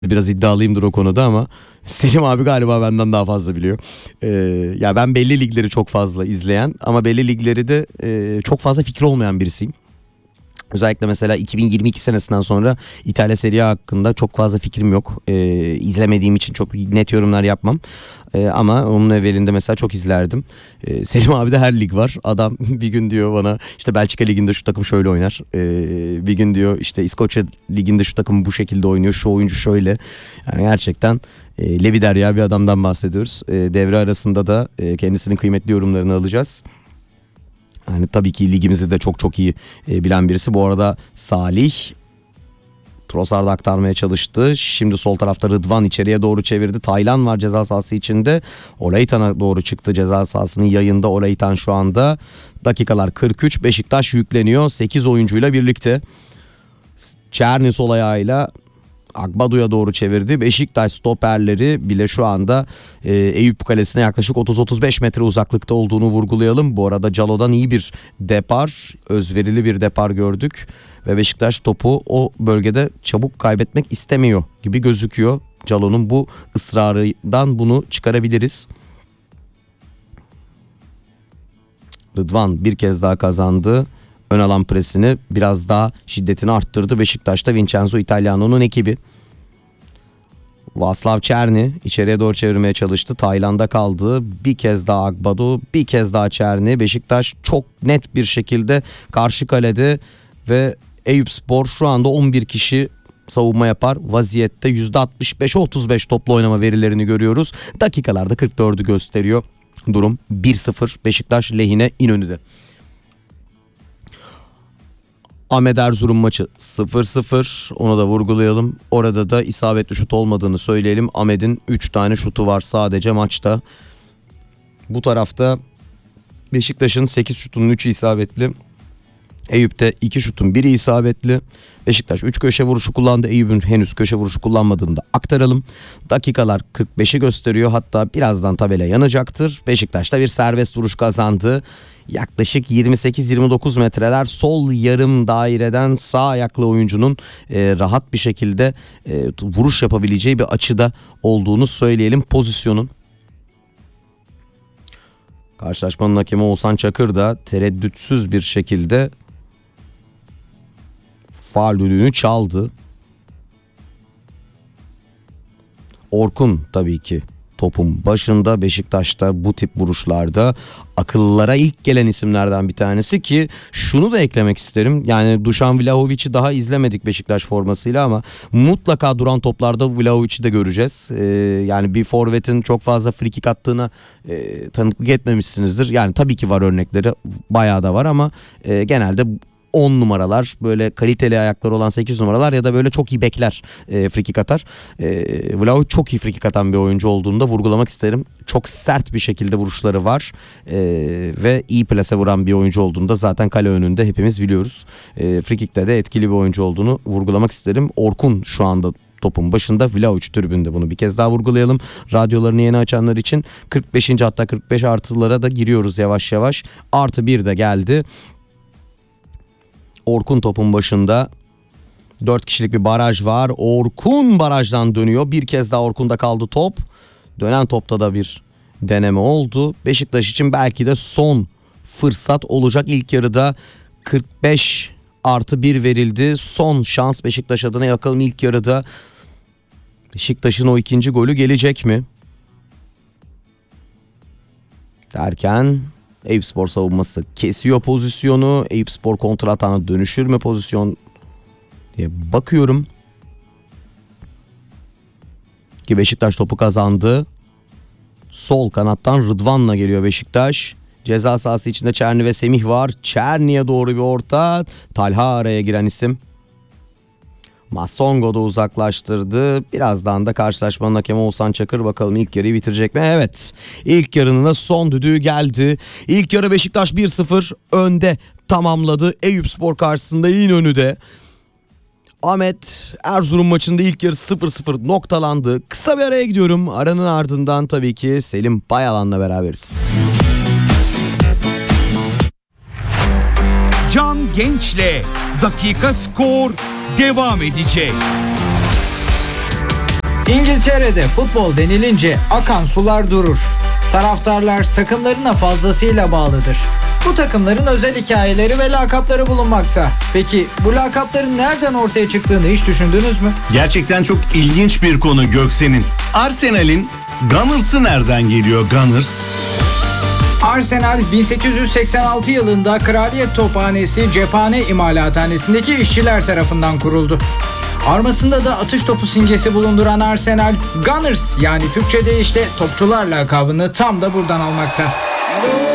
Biraz iddialıyımdır o konuda ama Selim abi galiba benden daha fazla biliyor. Ya ben belli ligleri çok fazla izleyen ama belli ligleri de çok fazla fikri olmayan birisiyim. Özellikle mesela 2022 senesinden sonra İtalya Serie A hakkında çok fazla fikrim yok. İzlemediğim için çok net yorumlar yapmam. Ama onun evvelinde mesela çok izlerdim. Selim abi de her lig var. Adam bir gün diyor bana işte Belçika Ligi'nde şu takım şöyle oynar. Bir gün diyor işte İskoçya Ligi'nde şu takım bu şekilde oynuyor. Şu oyuncu şöyle. Yani gerçekten Levi Derya bir adamdan bahsediyoruz. Devre arasında da kendisinin kıymetli yorumlarını alacağız. Yani tabii ki ligimizi de çok çok iyi bilen birisi. Bu arada Salih Trossard'ı aktarmaya çalıştı. Şimdi sol tarafta Rıdvan içeriye doğru çevirdi. Taylan var ceza sahası içinde. Olaitan'a doğru çıktı ceza sahasının yayında. Olaitan şu anda dakikalar 43. Beşiktaş yükleniyor 8 oyuncuyla birlikte. Çerni sol ayağıyla Agbado'ya doğru çevirdi. Beşiktaş stoperleri bile şu anda Eyüp Kalesi'ne yaklaşık 30-35 metre uzaklıkta olduğunu vurgulayalım. Bu arada Calo'dan iyi bir depar, özverili bir depar gördük. Ve Beşiktaş topu o bölgede çabuk kaybetmek istemiyor gibi gözüküyor. Calo'nun bu ısrarından bunu çıkarabiliriz. Rıdvan bir kez daha kazandı. Ön alan presini biraz daha şiddetini arttırdı. Beşiktaş'ta Vincenzo Italiano'nun ekibi. Vaslav Çerni içeriye doğru çevirmeye çalıştı. Tayland'a kaldı. Bir kez daha Agbado, bir kez daha Çerni. Beşiktaş çok net bir şekilde karşı kalede ve Eyüpspor şu anda 11 kişi savunma yapar vaziyette. %65'e 35 toplu oynama verilerini görüyoruz. Dakikalarda 44'ü gösteriyor. Durum 1-0 Beşiktaş lehine İnönü'de. Ahmet Erzurum maçı 0-0, onu da vurgulayalım. Orada da isabetli şut olmadığını söyleyelim. Ahmet'in 3 tane şutu var sadece maçta. Bu tarafta Beşiktaş'ın 8 şutunun 3'ü isabetli. Eyüp'te 2 şutun 1'i isabetli. Beşiktaş 3 köşe vuruşu kullandı. Eyüp'ün henüz köşe vuruşu kullanmadığını da aktaralım. Dakikalar 45'i gösteriyor. Hatta birazdan tabela yanacaktır. Beşiktaş da bir serbest vuruş kazandı. Yaklaşık 28-29 metreler sol yarım daireden sağ ayaklı oyuncunun rahat bir şekilde vuruş yapabileceği bir açıda olduğunu söyleyelim pozisyonun. Karşılaşmanın hakemi Oğuzhan Çakır da tereddütsüz bir şekilde faul düdüğünü çaldı. Orkun tabii ki topun başında. Beşiktaş'ta bu tip vuruşlarda akıllara ilk gelen isimlerden bir tanesi ki şunu da eklemek isterim. Yani Dušan Vlahovic'i daha izlemedik Beşiktaş formasıyla ama mutlaka duran toplarda Vlahovic'i de göreceğiz. Yani bir forvetin çok fazla frikik attığına tanıklık etmemişsinizdir. Yani tabii ki var örnekleri, bayağı da var ama genelde 10 numaralar, böyle kaliteli ayakları olan 8 numaralar ya da böyle çok iyi bekler frikik atar. Vlahovic çok iyi frikik atan bir oyuncu olduğunu da vurgulamak isterim. Çok sert bir şekilde vuruşları var ve iyi plase vuran bir oyuncu olduğunu da zaten kale önünde hepimiz biliyoruz. Frikikte de etkili bir oyuncu olduğunu vurgulamak isterim. Orkun şu anda topun başında, Vlahovic tribünde, bunu bir kez daha vurgulayalım. Radyolarını yeni açanlar için 45. hatta 45 artılara da giriyoruz yavaş yavaş. Artı 1 de geldi. Orkun topun başında. 4 kişilik bir baraj var. Orkun barajdan dönüyor. Bir kez daha Orkun'da kaldı top. Dönen topta da bir deneme oldu. Beşiktaş için belki de son fırsat olacak. İlk yarıda 45+1 verildi. Son şans Beşiktaş adına, yakalım ilk yarıda. Beşiktaş'ın o ikinci golü gelecek mi? Derken Eyüpspor savunması kesiyor pozisyonu. Eyüpspor kontra atağına dönüşür mü pozisyon diye bakıyorum. Ki Beşiktaş topu kazandı. Sol kanattan Rıdvan'la geliyor Beşiktaş. Ceza sahası içinde Çerni ve Semih var. Çerni'ye doğru bir orta. Talha araya giren isim. Masongo da uzaklaştırdı. Birazdan da karşılaşmanın hakemi Oğuzhan Çakır, bakalım ilk yarıyı bitirecek mi? Evet. İlk yarının da son düdüğü geldi. İlk yarı Beşiktaş 1-0 önde tamamladı. Eyüpspor karşısında İnönü'de. Ahmet Erzurum maçında ilk yarı 0-0 noktalandı. Kısa bir araya gidiyorum. Aranın ardından tabii ki Selim Bayalan'la beraberiz. Can Genç'le Dakika Skor devam edecek. İngiltere'de futbol denilince akan sular durur. Taraftarlar takımlarına fazlasıyla bağlıdır. Bu takımların özel hikayeleri ve lakapları bulunmakta. Peki bu lakapların nereden ortaya çıktığını hiç düşündünüz mü? Gerçekten çok ilginç bir konu Göksen'in. Arsenal'in Gunners'ı nereden geliyor, Gunners? Arsenal 1886 yılında Kraliyet Tophanesi Cephane İmalathanesi'ndeki işçiler tarafından kuruldu. Armasında da atış topu simgesi bulunduran Arsenal, Gunners yani Türkçe'de işte topçular lakabını tam da buradan almakta.